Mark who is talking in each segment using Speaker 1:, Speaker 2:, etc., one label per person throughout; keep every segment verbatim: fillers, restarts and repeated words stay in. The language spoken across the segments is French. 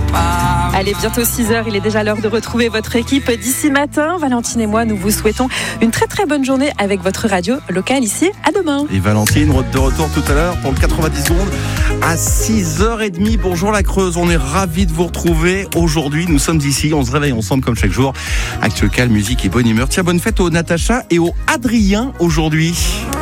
Speaker 1: Allez, bientôt six heures, il est déjà l'heure de retrouver votre équipe d'ici matin. Valentine et moi, nous vous souhaitons une très très bonne journée avec votre radio locale ici. À demain.
Speaker 2: Et Valentine, de retour tout à l'heure pour le quatre-vingt-dix secondes à six heures trente. Bonjour la Creuse, on est ravis de vous retrouver aujourd'hui. Nous sommes ici, on se réveille ensemble comme chaque jour. Actu local, musique et bonne humeur. Tiens, bonne fête au Natacha et au Adrien aujourd'hui.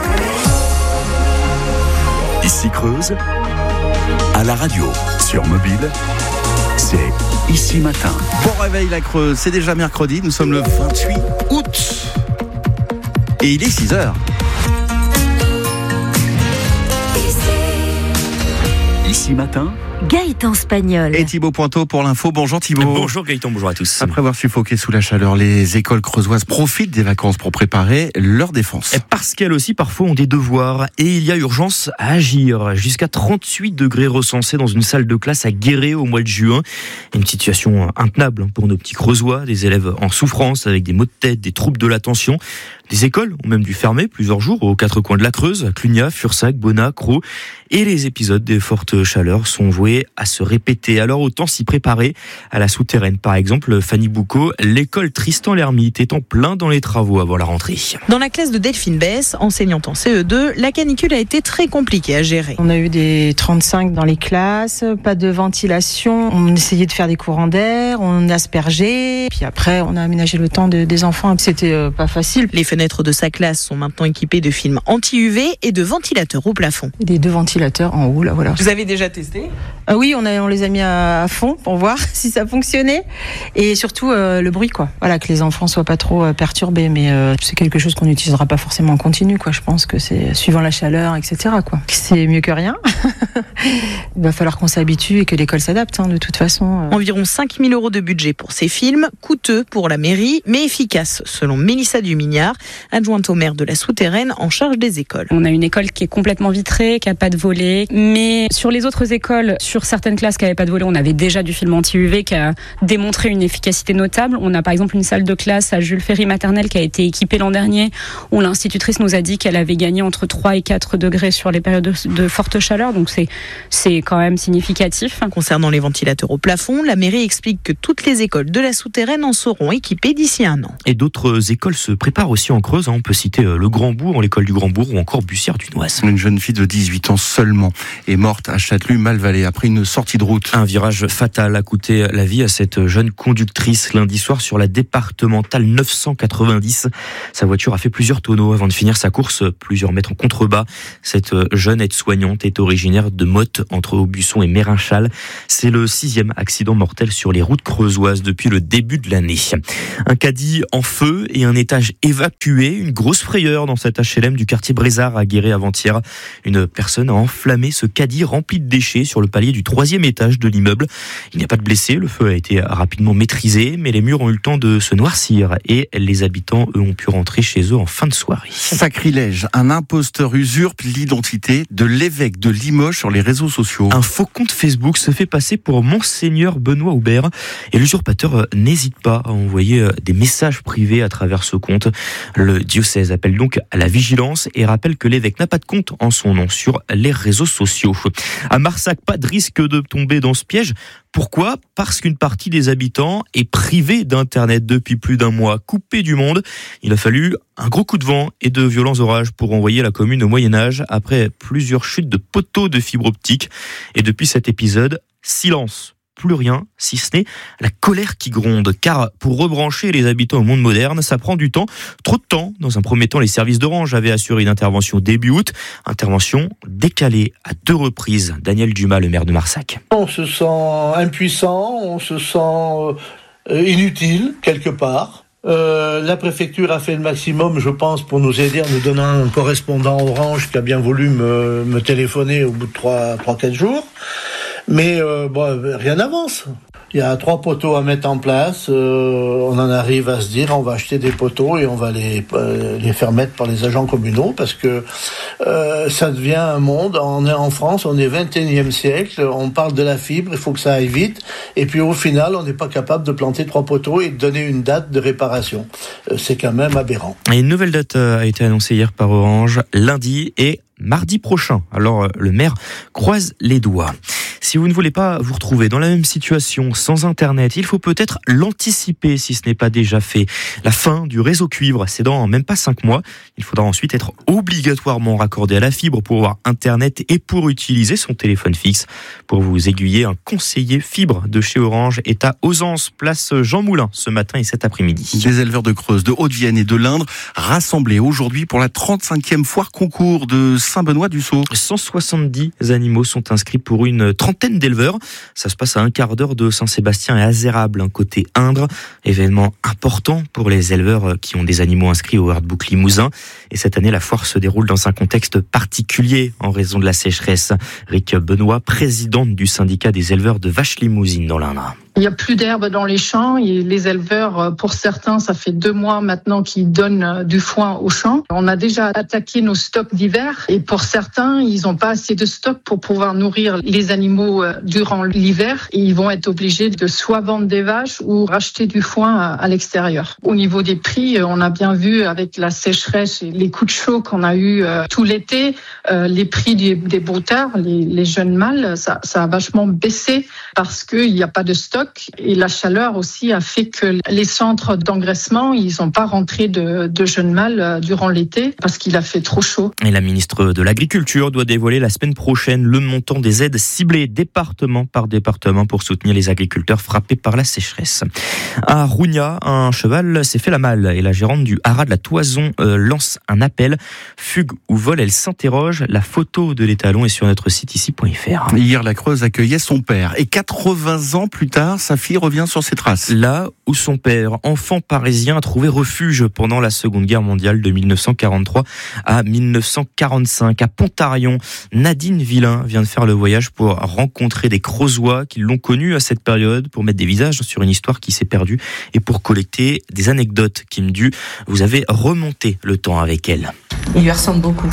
Speaker 3: Ici Creuse, à la radio, sur mobile, c'est Ici Matin.
Speaker 2: Bon réveil la Creuse, c'est déjà mercredi, nous sommes le vingt-huit août. Et il est six heures.
Speaker 3: Ici Matin,
Speaker 4: Gaëtan Spagnol.
Speaker 2: Et Thibaut Pointeau pour l'info. Bonjour Thibaut.
Speaker 5: Bonjour Gaëtan, bonjour à tous.
Speaker 2: Après avoir suffoqué sous la chaleur, les écoles creusoises profitent des vacances pour préparer leur défense.
Speaker 5: Parce qu'elles aussi parfois ont des devoirs et il y a urgence à agir. Jusqu'à trente-huit degrés recensés dans une salle de classe à Guéret au mois de juin. Une situation intenable pour nos petits creusois, des élèves en souffrance avec des maux de tête, des troubles de l'attention. Des écoles ont même dû fermer plusieurs jours aux quatre coins de la Creuse, à Clunia, Fursac, Bonnat, Crau. Et les épisodes des fortes chaleurs sont voués à se répéter. Alors autant s'y préparer. À la souterraine par exemple, Fanny Boucaud, l'école Tristan l'Hermite est en plein dans les travaux avant la rentrée.
Speaker 6: Dans la classe de Delphine Bess, enseignante en C E deux, la canicule a été très compliquée à gérer.
Speaker 7: On a eu des trente-cinq dans les classes, pas de ventilation. On essayait de faire des courants d'air, on aspergeait. Puis après, on a aménagé le temps de, des enfants. C'était euh, pas facile.
Speaker 6: Les fenêtres de sa classe sont maintenant équipées de films anti-U V et de ventilateurs au plafond.
Speaker 7: Des deux ventilateurs en haut, là, voilà.
Speaker 6: Vous avez déjà testé ?
Speaker 7: Ah oui, on, a, on les a mis à, à fond pour voir si ça fonctionnait. Et surtout, euh, le bruit, quoi. Voilà, que les enfants soient pas trop euh, perturbés. Mais euh, c'est quelque chose qu'on n'utilisera pas forcément en continu, quoi. Je pense que c'est suivant la chaleur, et cetera, quoi. C'est mieux que rien. Il va falloir qu'on s'habitue et que l'école s'adapte, hein, de toute façon. Euh.
Speaker 6: Environ cinq mille euros de budget pour ces films, coûteux pour la mairie, mais efficaces, selon Mélissa Dumignard, adjointe au maire de la Souterraine en charge des écoles.
Speaker 8: On a une école qui est complètement vitrée, qui n'a pas de volet, mais sur les autres écoles, sur certaines classes qui n'avaient pas de volet, on avait déjà du film anti-U V qui a démontré une efficacité notable. On a par exemple une salle de classe à Jules Ferry maternelle qui a été équipée l'an dernier, où l'institutrice nous a dit qu'elle avait gagné entre trois et quatre degrés sur les périodes de, de forte chaleur, donc c'est, c'est quand même significatif.
Speaker 6: Concernant les ventilateurs au plafond, la mairie explique que toutes les écoles de la Souterraine en seront équipées d'ici un an.
Speaker 5: Et d'autres écoles se préparent aussi en Creuse. On peut citer le Grand-Bourg, l'école du Grand-Bourg ou encore Bussière-du-Noise.
Speaker 2: Une jeune fille de dix-huit ans seulement est morte à Châtelu-Malvalais après une sortie de route.
Speaker 5: Un virage fatal a coûté la vie à cette jeune conductrice lundi soir sur la départementale neuf cent quatre-vingt-dix. Sa voiture a fait plusieurs tonneaux avant de finir sa course, plusieurs mètres en contrebas. Cette jeune aide-soignante est originaire de Motte, entre Aubusson et Mérinchal. C'est le sixième accident mortel sur les routes creusoises depuis le début de l'année. Un caddie en feu et un étage évacué. Une grosse frayeur dans cet H L M du quartier Brézard à Guéret avant-hier. Une personne a enflammé ce caddie rempli de déchets sur le palier du troisième étage de l'immeuble. Il n'y a pas de blessés, le feu a été rapidement maîtrisé, mais les murs ont eu le temps de se noircir et les habitants, eux, ont pu rentrer chez eux en fin de soirée.
Speaker 2: Sacrilège, un imposteur usurpe l'identité de l'évêque de Limoges sur les réseaux sociaux.
Speaker 5: Un faux compte Facebook se fait passer pour Monseigneur Benoît Aubert et l'usurpateur n'hésite pas à envoyer des messages privés à travers ce compte. Le diocèse appelle donc à la vigilance et rappelle que l'évêque n'a pas de compte en son nom sur les réseaux sociaux. À Marsac, pas de risque de tomber dans ce piège. Pourquoi ? Parce qu'une partie des habitants est privée d'Internet depuis plus d'un mois, coupée du monde. Il a fallu un gros coup de vent et de violents orages pour envoyer la commune au Moyen-Âge après plusieurs chutes de poteaux de fibre optique. Et depuis cet épisode, silence. Plus rien, si ce n'est la colère qui gronde. Car pour rebrancher les habitants au monde moderne, ça prend du temps. Trop de temps. Dans un premier temps, les services d'Orange avaient assuré une intervention début août. Intervention décalée à deux reprises. Daniel Dumas, le maire de Marsac.
Speaker 9: On se sent impuissant, on se sent inutile quelque part. Euh, la préfecture a fait le maximum, je pense, pour nous aider en nous donnant un correspondant Orange qui a bien voulu me, me téléphoner au bout de trois quatre jours. Mais euh, bon, rien n'avance. Il y a trois poteaux à mettre en place. Euh, on en arrive à se dire, on va acheter des poteaux et on va les euh, les faire mettre par les agents communaux parce que euh, ça devient un monde. On est en France, on est vingt et unième siècle. On parle de la fibre, il faut que ça aille vite. Et puis au final, on n'est pas capable de planter trois poteaux et de donner une date de réparation. Euh, c'est quand même aberrant.
Speaker 5: Et une nouvelle date a été annoncée hier par Orange, lundi et mardi prochain. Alors le maire croise les doigts. Si vous ne voulez pas vous retrouver dans la même situation sans Internet, il faut peut-être l'anticiper si ce n'est pas déjà fait. La fin du réseau cuivre, c'est dans même pas cinq mois. Il faudra ensuite être obligatoirement raccordé à la fibre pour avoir Internet et pour utiliser son téléphone fixe. Pour vous aiguiller, un conseiller fibre de chez Orange est à Ausence, place Jean Moulin, ce matin et cet après-midi.
Speaker 2: Des éleveurs de Creuse, de Haute-Vienne et de l'Indre rassemblés aujourd'hui pour la trente-cinquième foire concours de Saint-Benoît-du-Sault.
Speaker 5: cent soixante-dix animaux sont inscrits pour une trentaine d'éleveurs. Ça se passe à un quart d'heure de Saint-Sébastien et Azérable, côté Indre. Événement important pour les éleveurs qui ont des animaux inscrits au Hardbook Limousin. Et cette année, la foire se déroule dans un contexte particulier en raison de la sécheresse. Rick Benoît, présidente du syndicat des éleveurs de vaches limousines dans l'Indre.
Speaker 4: Il n'y a plus d'herbe dans les champs et les éleveurs, pour certains, ça fait deux mois maintenant qu'ils donnent du foin aux champs. On a déjà attaqué nos stocks d'hiver et pour certains, ils n'ont pas assez de stocks pour pouvoir nourrir les animaux durant l'hiver et ils vont être obligés de soit vendre des vaches ou racheter du foin à l'extérieur. Au niveau des prix, on a bien vu avec la sécheresse et les coups de chaud qu'on a eu tout l'été, les prix des, des brouteurs, les, les jeunes mâles, ça, ça a vachement baissé parce qu'il n'y a pas de stock. Et la chaleur aussi a fait que les centres d'engraissement, ils n'ont pas rentré de, de jeunes mâles durant l'été parce qu'il a fait trop chaud.
Speaker 5: Et la ministre de l'Agriculture doit dévoiler la semaine prochaine le montant des aides ciblées département par département pour soutenir les agriculteurs frappés par la sécheresse. À Rougna, un cheval s'est fait la malle et la gérante du haras de la Toison euh, lance un appel. Fugue ou vol, elle s'interroge. La photo de l'étalon est sur notre site ici point f r.
Speaker 2: Hier, la Creuse accueillait son père et quatre-vingts ans plus tard, sa fille revient sur ses traces.
Speaker 5: Là où son père, enfant parisien, a trouvé refuge pendant la Seconde Guerre mondiale de mille neuf cent quarante-trois à mille neuf cent quarante-cinq. À Pontarion, Nadine Villain vient de faire le voyage pour rencontrer des Creusois qui l'ont connu à cette période, pour mettre des visages sur une histoire qui s'est perdue et pour collecter des anecdotes. Kim Du, vous avez remonté le temps avec elle.
Speaker 10: Il lui ressemble beaucoup.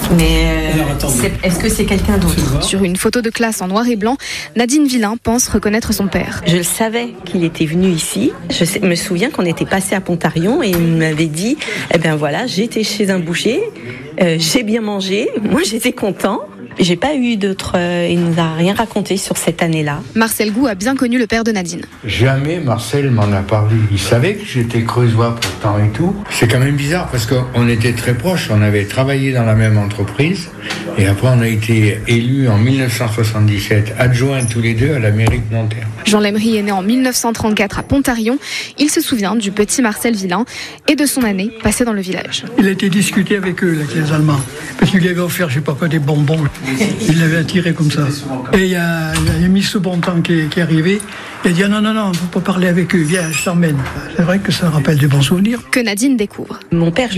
Speaker 10: Mais euh, c'est, est-ce que c'est quelqu'un d'autre ?
Speaker 11: Sur une photo de classe en noir et blanc, Nadine Villain pense reconnaître son père.
Speaker 10: Je le savais qu'il était venu ici. Je sais, me souviens qu'on était passé à Pontarion et il m'avait dit, eh ben voilà, j'étais chez un boucher, euh, j'ai bien mangé, moi j'étais content. J'ai pas eu d'autres... Euh, il nous a rien raconté sur cette année-là.
Speaker 11: Marcel Gou a bien connu le père de Nadine.
Speaker 12: Jamais Marcel m'en a parlé. Il savait que j'étais creusois pourtant et tout. C'est quand même bizarre parce qu'on était très proches. On avait travaillé dans la même entreprise. Et après, on a été élus en mille neuf cent soixante-dix-sept, adjoints tous les deux à la mairie de Nanterre.
Speaker 11: Jean Lemery est né en mille neuf cent trente-quatre à Pontarion. Il se souvient du petit Marcel Villain et de son année passée dans le village.
Speaker 13: Il a été discuté avec eux, avec les Allemands. Parce qu'il lui avait offert, je sais pas quoi, des bonbons. Il l'avait attiré comme ça. Et il y a, il y a mis ce bon temps qui est, qui est arrivé. Il a dit ah non, non, non, on ne peut pas parler avec eux. Viens, je t'emmène. C'est vrai que ça rappelle des bons souvenirs.
Speaker 11: Que Nadine découvre.
Speaker 10: Mon père,